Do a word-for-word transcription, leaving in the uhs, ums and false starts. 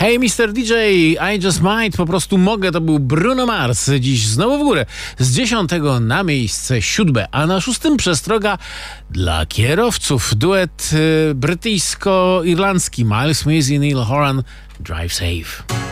Hey mister D J, I just might, po prostu mogę, to był Bruno Mars. Dziś znowu w górę. Z dziesiątego na miejsce siódme, a na szóstym przestroga dla kierowców. Duet y, brytyjsko-irlandzki Miles Smith i Neil Horan, Drive Safe.